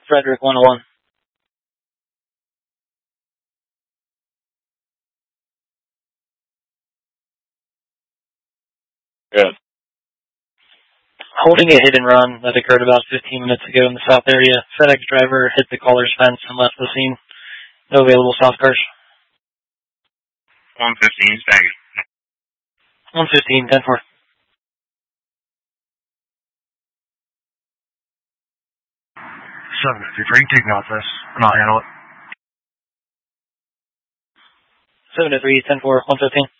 Frederick 101. Good. Holding a hit and run that occurred about 15 minutes ago in the south area. FedEx driver hit the caller's fence and left the scene. No available south cars. 115, staggered. 115, 10-4. 753, take Northwest, and I'll handle it. 7-3, 10-4, 115.